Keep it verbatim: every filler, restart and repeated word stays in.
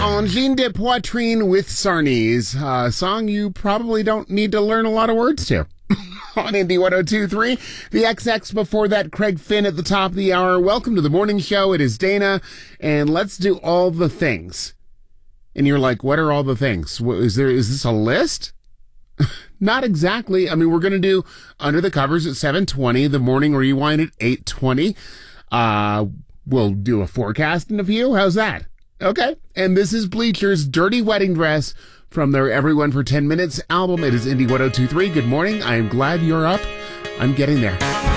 Angine de Poitrine with Sarnies, a song you probably don't need to learn a lot of words to. On Indie one oh two point three, the X X before that, Craig Finn at the top of the hour. Welcome to the morning show. It is Dana, and let's do all the things. And you're like, what are all the things? Is there, is this a list? Not exactly. I mean, we're going to do Under the Covers at seven twenty, the Morning Rewind at eight twenty. Uh, we'll do a forecast in a few. How's that? Okay. And this is Bleacher's Dirty Wedding Dress from their Everyone for ten minutes album. It is Indie one oh two point three. Good morning. I am glad you're up. I'm getting there.